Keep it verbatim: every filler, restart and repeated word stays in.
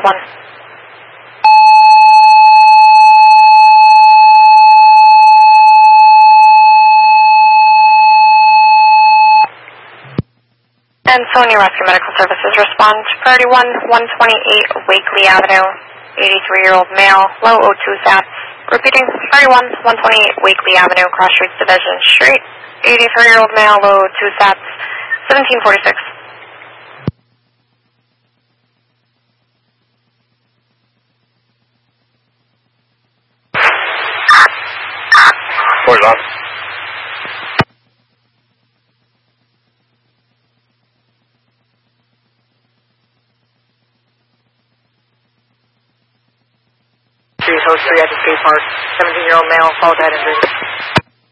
one. And Sony Rescue Medical Services respond to priority one, one twenty-eight Wakely Avenue, eighty-three-year-old male, low O two sats. Repeating, priority one, one twenty-eight Wakely Avenue, Cross Streets Division Street, eighty-three-year-old male, low O two sats, seventeen forty-six. Where's on? Host three at the skate park, seventeen-year-old male, followed that injury.